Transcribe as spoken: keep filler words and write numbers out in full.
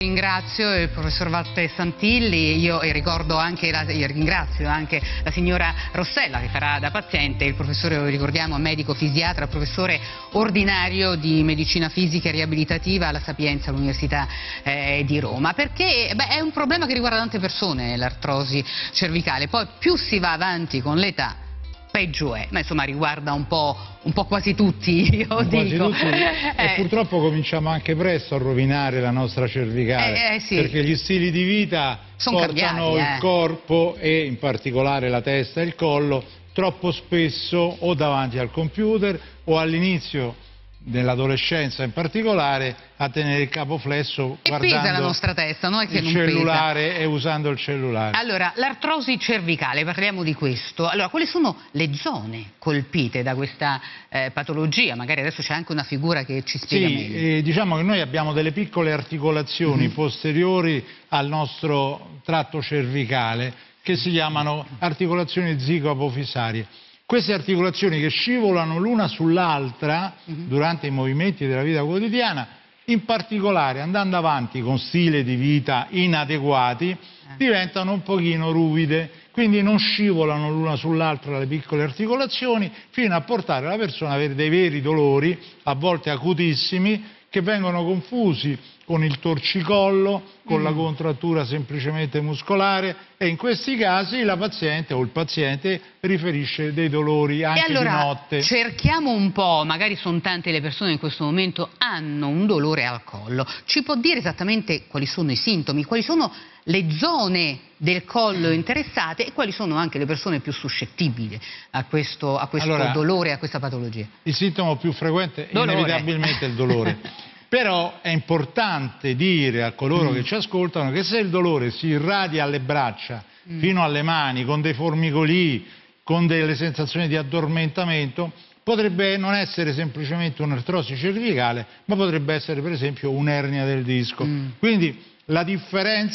Ringrazio il professor Walter Santilli, io ricordo anche la, io ringrazio anche la signora Rossella che farà da paziente, il professore, lo ricordiamo, medico fisiatra, professore ordinario di medicina fisica e riabilitativa alla Sapienza all'Università eh, di Roma, perché beh, è un problema che riguarda tante persone, l'artrosi cervicale, poi più si va avanti con l'età peggio è, ma insomma riguarda un po', un po' quasi tutti, io quasi dico. Tutti. E eh. purtroppo cominciamo anche presto a rovinare la nostra cervicale, eh, eh, sì. perché gli stili di vita Sono portano cambiati, eh. il corpo e in particolare la testa e il collo troppo spesso o davanti al computer o all'inizio dell'adolescenza in particolare a tenere il capo flesso e guardando pesa la nostra testa, no? È che il non cellulare pesa. E usando il cellulare. Allora, l'artrosi cervicale, parliamo di questo. Allora, quali sono le zone colpite da questa eh, patologia? Magari adesso c'è anche una figura che ci spiega sì, meglio. eh, diciamo che noi abbiamo delle piccole articolazioni mm-hmm. posteriori al nostro tratto cervicale che si chiamano articolazioni zigoapofisarie. Queste articolazioni che scivolano l'una sull'altra uh-huh. durante i movimenti della vita quotidiana, in particolare andando avanti con stili di vita inadeguati, eh. diventano un pochino ruvide, quindi non scivolano l'una sull'altra le piccole articolazioni, fino a portare la persona ad avere dei veri dolori, a volte acutissimi, che vengono confusi con il torcicollo, con mm. la contrattura semplicemente muscolare, e in questi casi la paziente o il paziente riferisce dei dolori anche e allora, di notte. Cerchiamo un po', magari sono tante le persone che in questo momento hanno un dolore al collo, ci può dire esattamente quali sono i sintomi, quali sono le zone del collo interessate e quali sono anche le persone più suscettibili a questo, a questo allora, dolore, a questa patologia? Il sintomo più frequente è dolore. inevitabilmente il dolore. Però è importante dire a coloro mm. che ci ascoltano che se il dolore si irradia alle braccia mm. fino alle mani, con dei formicoli, con delle sensazioni di addormentamento, potrebbe non essere semplicemente un'artrosi cervicale, ma potrebbe essere per esempio un'ernia del disco. Mm. Quindi la differenza